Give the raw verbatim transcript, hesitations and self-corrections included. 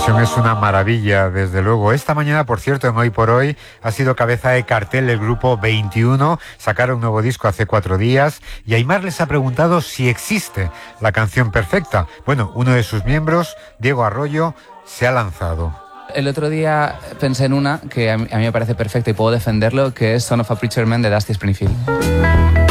versión es una maravilla, desde luego. Esta mañana, por cierto, en Hoy por Hoy, ha sido cabeza de cartel el grupo veintiuno. Sacaron un nuevo disco hace cuatro días y Aimar les ha preguntado si existe la canción perfecta. Bueno, uno de sus miembros, Diego Arroyo, se ha lanzado. El otro día pensé en una que a mí, a mí me parece perfecta y puedo defenderlo, que es Son of a Preacher Man de Dusty Springfield.